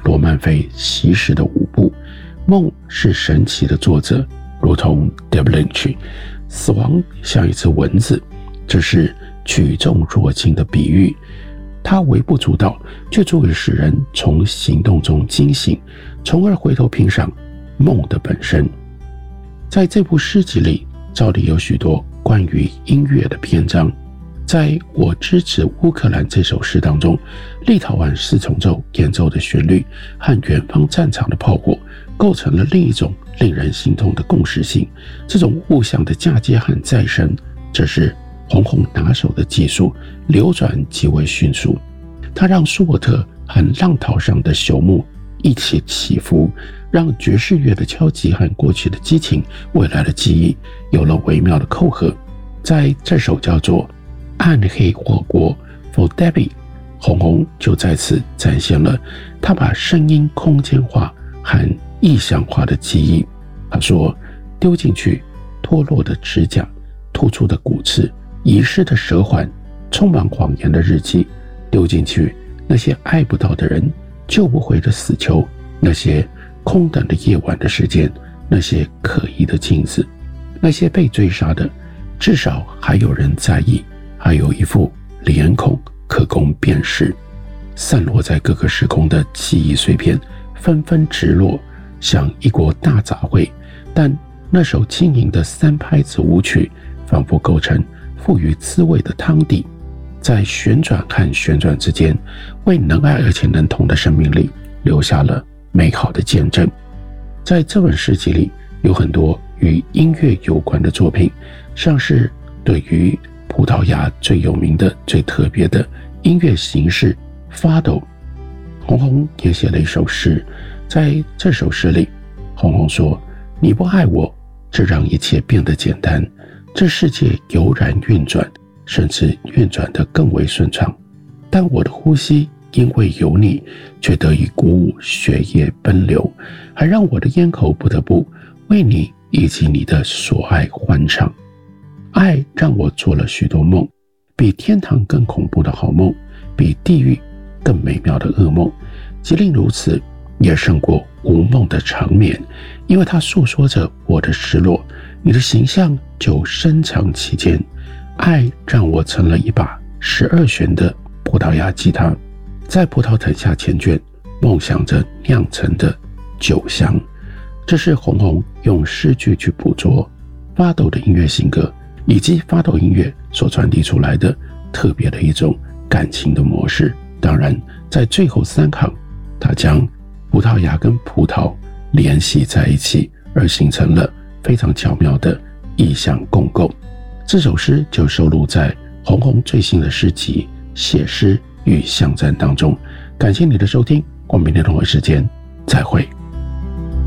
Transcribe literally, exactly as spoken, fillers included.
罗曼菲习诗的舞步。梦是神奇的作者，如同 David Lynch， 死亡像一只蚊子，这是举重若轻的比喻，它微不足道，却足以使人从行动中惊醒，从而回头评赏梦的本身。在这部诗集里，照例有许多关于音乐的篇章。在我支持乌克兰这首诗当中，立陶宛四重奏演奏的旋律和远方战场的炮火构成了另一种令人心痛的共识性。这种互相的嫁接和再生，这是红红拿手的技术，流转极为迅速。它让舒伯特和浪涛上的朽木一起起伏，让爵士乐的敲击和过去的激情、未来的记忆有了微妙的扣合。在这首叫做暗黑火锅 For Debbie， 红红就在此展现了他把声音空间化和意象化的记忆。他说，丢进去脱落的指甲，突出的骨刺，遗失的舌环，充满谎言的日记，丢进去那些爱不到的人，救不回的死囚，那些空等的夜晚的时间，那些可疑的镜子，那些被追杀的，至少还有人在意，还有一副脸孔可供辨识。散落在各个时空的记忆碎片纷纷直落，像一锅大杂烩，但那首轻盈的三拍子舞曲仿佛构成富于滋味的汤底，在旋转和旋转之间，为能爱而且能痛的生命里留下了美好的见证。在这本诗集里，有很多与音乐有关的作品，像是对于葡萄牙最有名的、最特别的音乐形式 Fado， 红红也写了一首诗。在这首诗里，红红说，你不爱我，这让一切变得简单，这世界悠然运转，甚至运转得更为顺畅，但我的呼吸因为有你却得以鼓舞，血液奔流，还让我的咽口不得不为你以及你的所爱欢唱。爱让我做了许多梦，比天堂更恐怖的好梦，比地狱更美妙的噩梦，即令如此，也胜过无梦的长眠，因为它诉说着我的失落，你的形象就深藏其间。爱让我成了一把十二弦的葡萄牙吉他，在葡萄藤下缱绻，梦想着酿成的酒香。这是红红用诗句去捕捉发抖的音乐性格，以及发抖音乐所传递出来的特别的一种感情的模式。当然，在最后三行，他将葡萄牙跟葡萄联系在一起，而形成了非常巧妙的意象共构。这首诗就收录在红红最新的诗集《写诗与巷战》当中。感谢你的收听，我们明天同一时间再会。